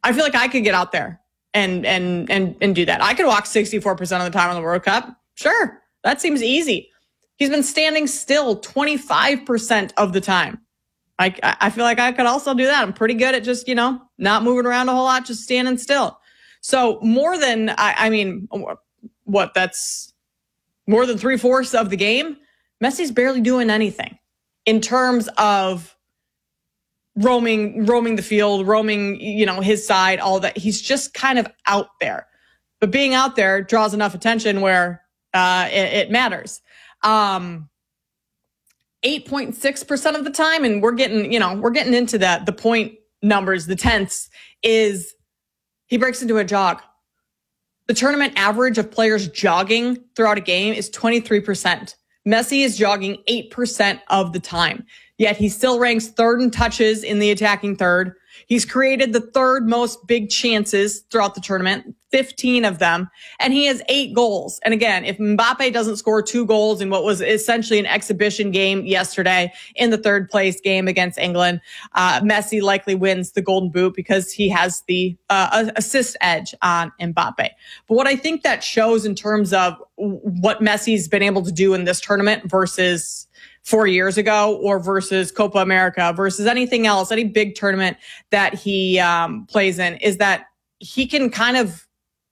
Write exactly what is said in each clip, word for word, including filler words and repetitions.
I feel like I could get out there and and and and do that. I could walk sixty-four percent of the time on the World Cup. Sure, that seems easy. He's been standing still twenty-five percent of the time. I, I feel like I could also do that. I'm pretty good at just, you know, not moving around a whole lot, just standing still. So more than, I, I mean, what, that's more than three-fourths of the game. Messi's barely doing anything in terms of roaming, roaming the field, roaming, you know, his side, all that. He's just kind of out there. But being out there draws enough attention where uh, it, it matters. Um, eight point six percent of the time, and we're getting, you know, we're getting into that, the point numbers, the tenths, is he breaks into a jog. The tournament average of players jogging throughout a game is twenty-three percent. Messi is jogging eight percent of the time, yet he still ranks third in touches in the attacking third. He's created the third most big chances throughout the tournament, fifteen of them, and he has eight goals. And again, if Mbappe doesn't score two goals in what was essentially an exhibition game yesterday in the third place game against England, uh, Messi likely wins the Golden Boot because he has the uh, assist edge on Mbappe. But what I think that shows in terms of what Messi's been able to do in this tournament versus four years ago or versus Copa America versus anything else, any big tournament that he um, plays in, is that he can kind of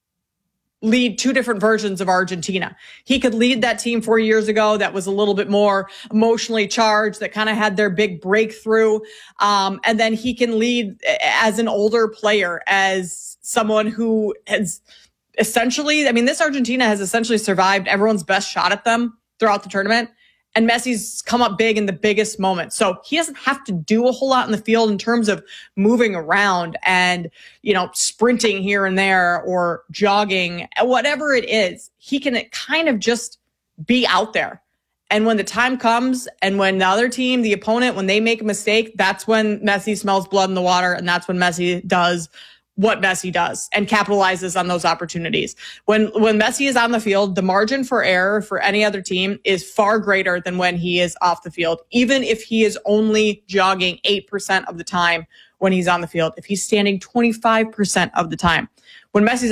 lead two different versions of Argentina. He could lead that team four years ago that was a little bit more emotionally charged, that kind of had their big breakthrough. Um, and then he can lead as an older player, as someone who has essentially, I mean, this Argentina has essentially survived everyone's best shot at them throughout the tournament. And Messi's come up big in the biggest moments. So he doesn't have to do a whole lot in the field in terms of moving around and, you know, sprinting here and there or jogging, whatever it is. He can kind of just be out there. And when the time comes and when the other team, the opponent, when they make a mistake, that's when Messi smells blood in the water. And that's when Messi does what Messi does and capitalizes on those opportunities. When when Messi is on the field, the margin for error for any other team is far greater than when he is off the field, even if he is only jogging eight percent of the time when he's on the field, if he's standing twenty-five percent of the time. When Messi's